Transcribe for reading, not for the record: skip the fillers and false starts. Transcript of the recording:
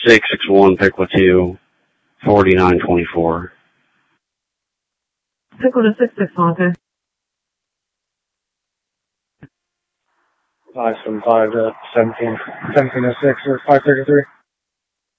661 Pickla 2, 4924. Pickla to 661, okay. 575 to 1706 or 533.